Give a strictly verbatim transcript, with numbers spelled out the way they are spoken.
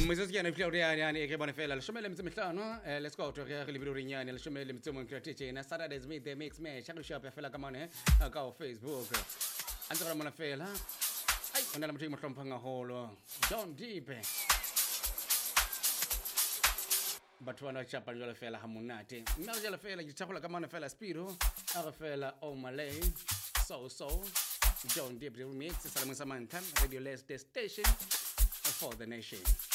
Mizoziyana Florian yani ke bona fela leshome le metso mehlano eh let's go to re le video rinyane leshome le metso mo creative na Saturdays with the mix match ha shop ya fela ka mane ka Facebook antse ra mona fela ai ona la motho mo hlompha ngaholo John Deep batho bana chapa jole fela ha monate nna jole fela ke tshakgola ka mane fela Spiro a re fela o Malay so so John Deep remix sa le mo sa mantha radio less station for the nation.